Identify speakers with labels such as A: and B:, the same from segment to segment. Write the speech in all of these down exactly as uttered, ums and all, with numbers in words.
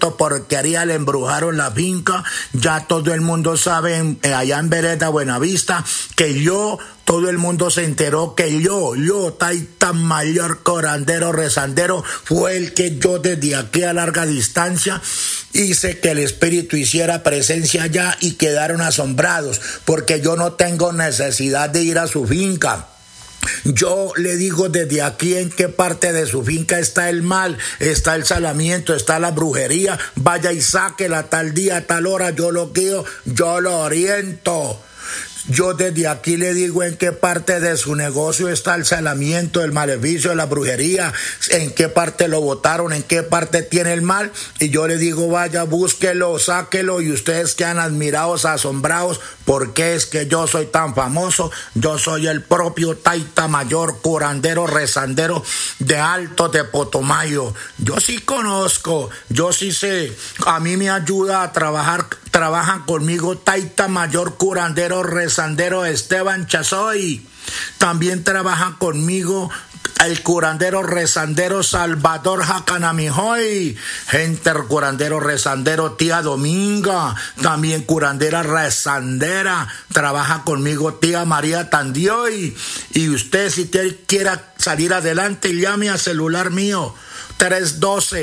A: porquería le embrujaron la finca. Ya todo el mundo sabe eh, allá en Vereda Buenavista que yo, todo el mundo se enteró que yo, yo, Taita Mayor Curandero Rezandero, fue el que yo desde aquí a larga distancia hice que el espíritu hiciera presencia allá y quedaron asombrados porque yo no tengo necesidad de ir a su finca. Yo le digo desde aquí en qué parte de su finca está el mal, está el salamiento, está la brujería. Vaya y sáquela tal día, tal hora, yo lo guío, yo lo oriento. Yo desde aquí le digo en qué parte de su negocio está el salamiento, el maleficio, la brujería, en qué parte lo botaron, en qué parte tiene el mal. Y yo le digo, vaya, búsquelo, sáquelo. Y ustedes quedan admirados, asombrados, porque es que yo soy tan famoso. Yo soy el propio Taita Mayor Curandero Rezandero de Alto de Putumayo. Yo sí conozco, yo sí sé. A mí me ayuda a trabajar. Trabajan conmigo Taita Mayor Curandero Rezandero Esteban Chazoy. También trabaja conmigo el curandero rezandero Salvador Jacanamijoy. Gente curandero rezandero tía Dominga. También curandera rezandera. Trabaja conmigo tía María Tandioy. Y usted si quiera salir adelante, llame al celular mío tres uno dos,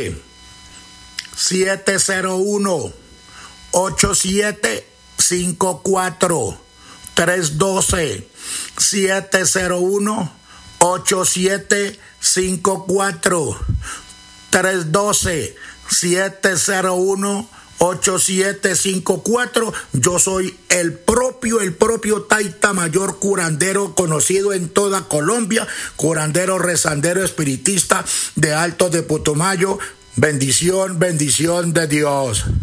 A: siete cero uno, ocho siete cinco cuatro. tres uno dos, siete cero uno, ocho siete cinco cuatro. tres uno dos, siete cero uno, ocho siete cinco cuatro. Yo soy el propio, el propio Taita Mayor Curandero, conocido en toda Colombia, curandero rezandero espiritista de Alto de Putumayo. Bendición, bendición de Dios.